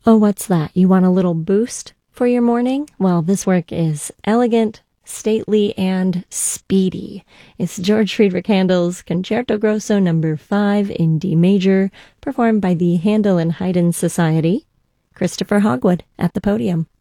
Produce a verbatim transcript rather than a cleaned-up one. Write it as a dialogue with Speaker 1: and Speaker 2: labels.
Speaker 1: Oh, what's that? You want a little boost for your morning? Well, this work is elegant, stately, and speedy. It's George Friedrich Handel's Concerto Grosso number five in D major, performed by the Handel and Haydn Society. Christopher Hogwood at the podium.